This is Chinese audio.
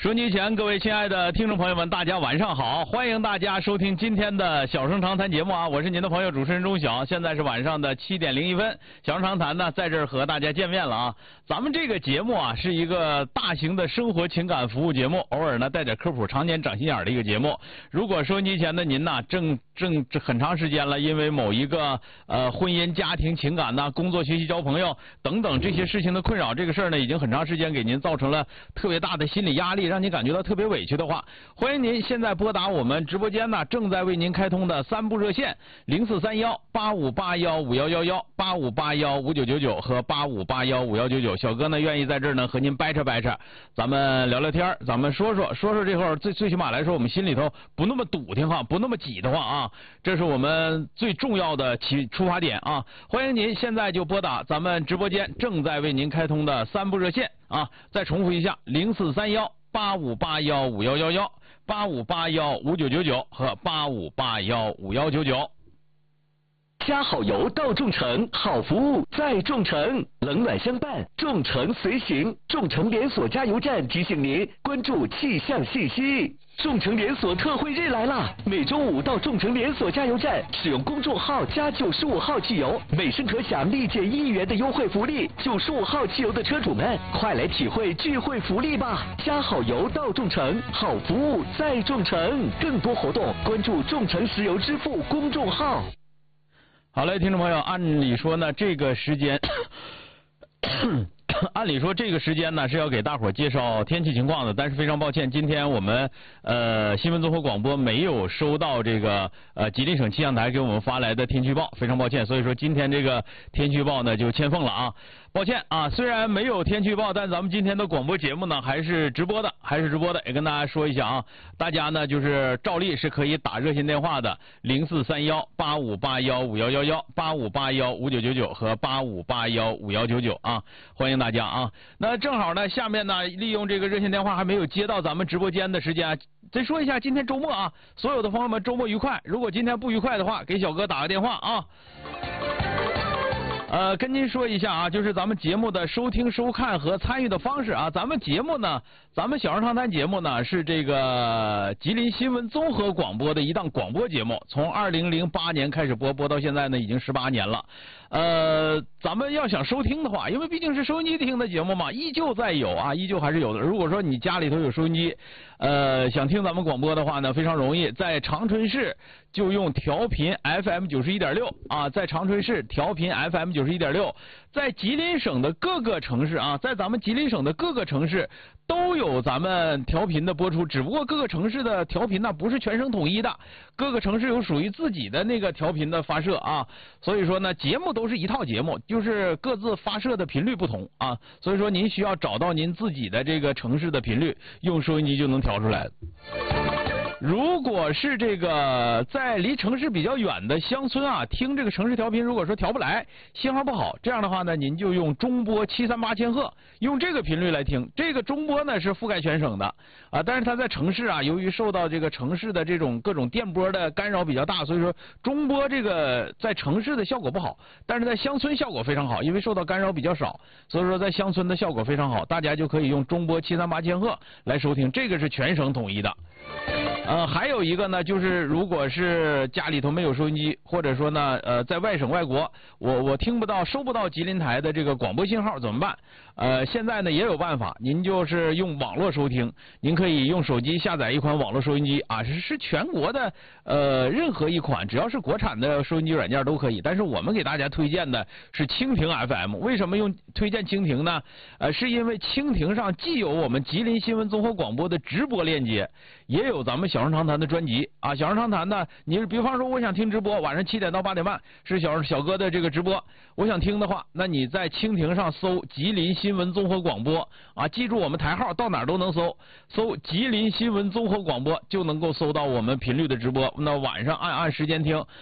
收音机前各位亲爱的听众朋友们，大家晚上好！欢迎大家收听今天的小声长谈节目啊，我是您的朋友主持人钟晓，现在是晚上的7点01分，小声长谈呢在这儿和大家见面了啊。咱们这个节目啊是一个大型的生活情感服务节目，偶尔呢带点科普，常年长心眼的一个节目。如果收音机前的您呢正很长时间了，因为某一个婚姻、家庭、情感呐、工作、学习、交朋友等等这些事情的困扰，这个事儿呢已经很长时间给您造成了特别大的心理压力，让您感觉到特别委屈的话，欢迎您现在拨打我们直播间呢正在为您开通的3部热线043185815111、85815999和85815199。小哥呢愿意在这儿呢和您掰扯掰扯，咱们聊聊天，咱们说说这会儿最起码来说，我们心里头不那么堵挺哈，不那么挤的话啊，这是我们最重要的出发点啊！欢迎您现在就拨打咱们直播间正在为您开通的3部热线啊！再重复一下：043185815111、85815999和85815199。 加好油到众诚，好服务在众诚，冷暖相伴，众诚随行。众诚连锁加油站提醒您关注气象信息。众诚连锁特惠日来啦！每周5到众诚连锁加油站使用公众号加95号汽油，每升可享立减1元的优惠福利。95号汽油的车主们，快来体会聚会福利吧！加好油到众诚，好服务在众诚。更多活动关注众诚石油支付公众号。 好嘞，听众朋友，按理说呢，这个时间，按理说这个时间呢是要给大伙介绍天气情况的，但是非常抱歉，今天我们新闻综合广播没有收到这个吉林省气象台给我们发来的天气预报，非常抱歉，所以说今天这个天气预报呢就欠奉了啊。抱歉啊，虽然没有天气预报，但咱们今天的广播节目呢还是直播的，也跟大家说一下啊，大家呢就是照例是可以打热线电话的，043185815111、85815999和85815199啊，欢迎大家啊。那正好呢，下面呢利用这个热线电话还没有接到咱们直播间的时间，再说一下今天周末啊，所有的朋友们周末愉快。如果今天不愉快的话，给小哥打个电话啊。跟您说一下啊，就是咱们节目的收听、收看和参与的方式啊。咱们节目呢，咱们小声长谈节目呢是这个吉林新闻综合广播的一档广播节目，从2008年开始播到现在呢已经18年了。咱们要想收听的话，因为毕竟是收音机听的节目嘛，依旧在有啊，依旧还是有的。如果说你家里头有收音机，想听咱们广播的话呢，非常容易，在长春市就用调频 FM 91.6啊，在长春市调频 FM 91.6，在吉林省的各个城市啊，在咱们吉林省的各个城市都有咱们调频的播出，只不过各个城市的调频呢不是全省统一的，各个城市有属于自己的那个调频的发射啊，所以说呢，节目都是一套节目，就是各自发射的频率不同啊，所以说您需要找到您自己的这个城市的频率，用收音机就能调出来。如果是这个在离城市比较远的乡村啊，听这个城市调频，如果说调不来，信号不好，这样的话呢，您就用中波738千赫，用这个频率来听。这个中波呢是覆盖全省的啊，但是它在城市啊，由于受到这个城市的这种各种电波的干扰比较大，所以说中波这个在城市的效果不好，但是在乡村效果非常好，因为受到干扰比较少，所以说在乡村的效果非常好，大家就可以用中波738千赫来收听，这个是全省统一的。还有一个呢，就是如果是家里头没有收音机，或者说呢，在外省外国，我听不到、收不到吉林台的这个广播信号怎么办？现在呢也有办法，您就是用网络收听，您可以用手机下载一款网络收音机啊，是全国的任何一款，只要是国产的收音机软件都可以。但是我们给大家推荐的是蜻蜓 FM， 为什么推荐蜻蜓呢？是因为蜻蜓上既有我们吉林新闻综合广播的直播链接，也有咱们小声长谈的专辑啊。小声长谈呢，你比方说我想听直播，晚上7点到8点半是小哥的这个直播，我想听的话，那你在蜻蜓上搜吉林新闻综合广播啊，记住我们台号，到哪儿都能搜吉林新闻综合广播就能够搜到我们频率的直播。那晚上按时间听，